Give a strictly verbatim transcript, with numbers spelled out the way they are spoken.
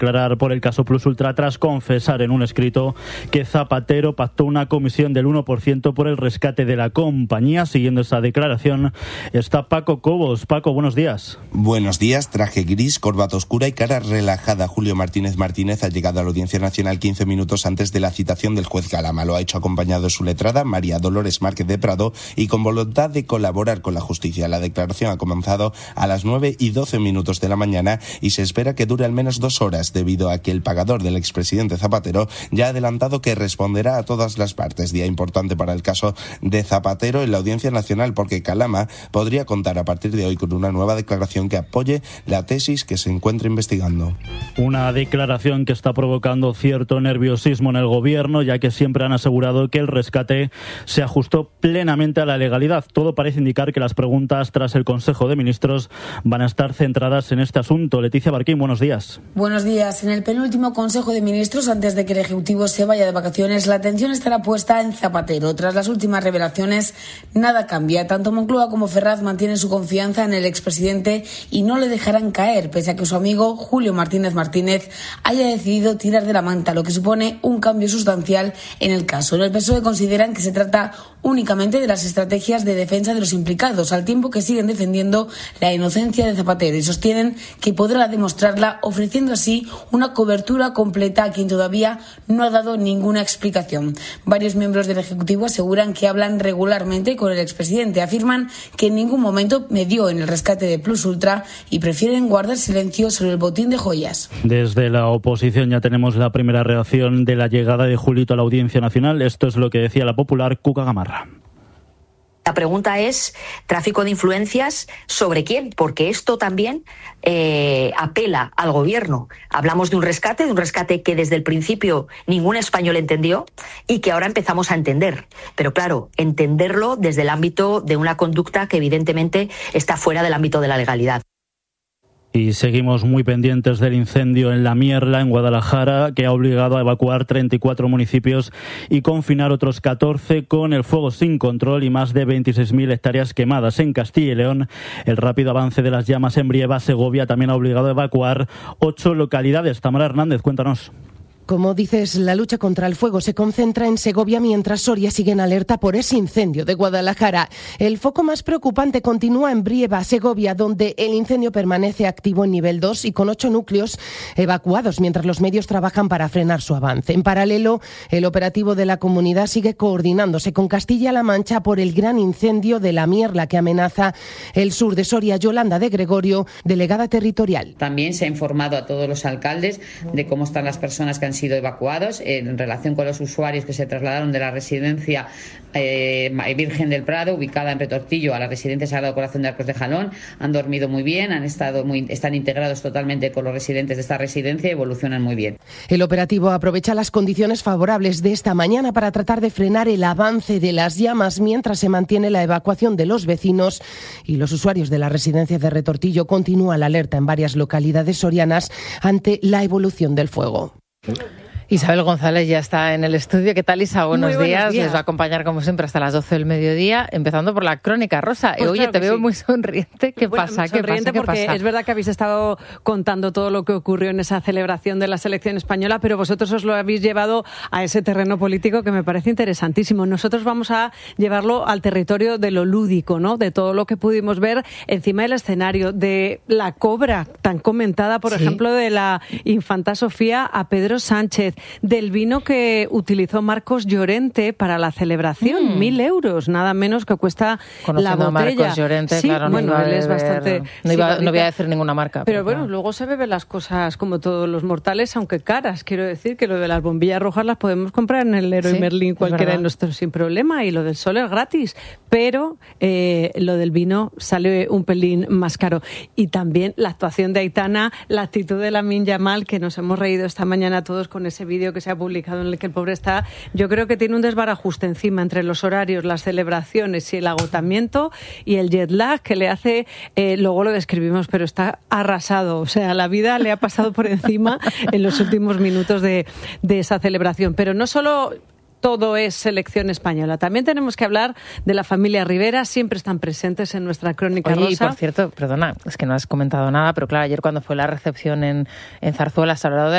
declarar por el caso Plus Ultra tras confesar en un escrito que Zapatero pactó una comisión del uno por ciento por el rescate de la compañía. Siguiendo esa declaración está Paco Cobos. Paco, buenos días. Buenos días. Traje gris, corbata oscura y cara relajada. Julio Martínez Martínez ha llegado a la Audiencia Nacional quince minutos antes de la citación del juez Galama. Lo ha hecho acompañado de su letrada, María Dolores Márquez de Prado, y con voluntad de colaborar con la justicia. La declaración ha comenzado a las nueve y doce minutos de la mañana y se espera que dure al menos dos horas, debido a que el pagador del expresidente Zapatero ya ha adelantado que responderá a todas las partes. Día importante para el caso de Zapatero en la Audiencia Nacional, porque Galama podría contar a partir de hoy con una nueva declaración que apoye la tesis que se encuentra investigando. Una declaración que está provocando cierto nerviosismo en el gobierno, ya que siempre han asegurado que el rescate se ajustó plenamente a la legalidad. Todo parece indicar que las preguntas tras el Consejo de Ministros van a estar centradas en este asunto. Leticia Barquín, buenos días. Buenos días. En el penúltimo Consejo de Ministros, antes de que el Ejecutivo se vaya de vacaciones, la atención estará puesta en Zapatero. Tras las últimas revelaciones, nada cambia. Tanto Moncloa como Ferraz mantienen su confianza en el expresidente y no le dejarán caer, pese a que su amigo Julio Martínez Martínez haya decidido tirar de la manta, lo que supone un cambio sustancial en el caso. En el P S O E consideran que se trata únicamente de las estrategias de defensa de los implicados, al tiempo que siguen defendiendo la inocencia de Zapatero y sostienen que podrá demostrarla, ofreciendo así una cobertura completa a quien todavía no ha dado ninguna explicación. Varios miembros del Ejecutivo aseguran que hablan regularmente con el expresidente, afirman que en ningún momento medió en el rescate de Plus Ultra y prefieren guardar silencio sobre el botín de joyas. Desde la oposición ya tenemos la primera reacción de la llegada de Julito a la Audiencia Nacional. Esto es lo que decía la popular Cuca Gamarra. La pregunta es, ¿tráfico de influencias sobre quién? Porque esto también eh, apela al gobierno. Hablamos de un rescate, de un rescate que desde el principio ningún español entendió y que ahora empezamos a entender. Pero claro, entenderlo desde el ámbito de una conducta que evidentemente está fuera del ámbito de la legalidad. Y seguimos muy pendientes del incendio en La Mierla, en Guadalajara, que ha obligado a evacuar treinta y cuatro municipios y confinar otros catorce con el fuego sin control y más de veintiséis mil hectáreas quemadas. En Castilla y León, el rápido avance de las llamas en Brieva, Segovia, también ha obligado a evacuar ocho localidades. Tamara Hernández, cuéntanos. Como dices, la lucha contra el fuego se concentra en Segovia, mientras Soria sigue en alerta por ese incendio de Guadalajara. El foco más preocupante continúa en Brieva, Segovia, donde el incendio permanece activo en nivel dos y con ocho núcleos evacuados, mientras los medios trabajan para frenar su avance. En paralelo, el operativo de la comunidad sigue coordinándose con Castilla-La Mancha por el gran incendio de La Mierla que amenaza el sur de Soria. Yolanda de Gregorio, delegada territorial. También se ha informado a todos los alcaldes de cómo están las personas que han sido evacuados en relación con los usuarios que se trasladaron de la residencia eh, Virgen del Prado, ubicada en Retortillo, a la residencia Sagrado Corazón de Arcos de Jalón. Han dormido muy bien, han estado muy, están integrados totalmente con los residentes de esta residencia y evolucionan muy bien. El operativo aprovecha las condiciones favorables de esta mañana para tratar de frenar el avance de las llamas, mientras se mantiene la evacuación de los vecinos y los usuarios de la residencia de Retortillo. Continúa la alerta en varias localidades sorianas ante la evolución del fuego. Isabel González ya está en el estudio. ¿Qué tal, Isa? Buenos, buenos días. días. Les va a acompañar, como siempre, hasta las doce del mediodía, empezando por la crónica rosa. Pues Oye, claro te veo sí. muy sonriente. ¿Qué bueno, pasa? ¿Qué sonriente pasa? ¿Qué porque pasa? Es verdad que habéis estado contando todo lo que ocurrió en esa celebración de la selección española, pero vosotros os lo habéis llevado a ese terreno político que me parece interesantísimo. Nosotros vamos a llevarlo al territorio de lo lúdico, ¿no? De todo lo que pudimos ver encima del escenario, de la cobra tan comentada, por ¿Sí? ejemplo, de la infanta Sofía a Pedro Sánchez, del vino que utilizó Marcos Llorente para la celebración, mm. mil euros, nada menos que cuesta Conociendo la botella. A Marcos Llorente, sí, claro, bueno, no iba él es beber, bastante... No, iba, no voy a decir ninguna marca. Pero, pero bueno, claro. luego se beben las cosas como todos los mortales, aunque caras. Quiero decir que lo de las bombillas rojas las podemos comprar en el Leroy sí, Merlin cualquiera de nosotros sin problema, y lo del sol es gratis, pero eh, lo del vino sale un pelín más caro. Y también la actuación de Aitana, la actitud de Lamine Yamal, que nos hemos reído esta mañana todos con ese vídeo que se ha publicado en el que el pobre está, yo creo que tiene un desbarajuste encima entre los horarios, las celebraciones y el agotamiento y el jet lag que le hace, eh, luego lo describimos, pero está arrasado, o sea, la vida le ha pasado por encima en los últimos minutos de, de esa celebración. Pero no solo todo es selección española. También tenemos que hablar de la familia Rivera, siempre están presentes en nuestra crónica Oye, rosa. Y por cierto, perdona, es que no has comentado nada, pero claro, ayer cuando fue la recepción en, en Zarzuela, has hablado de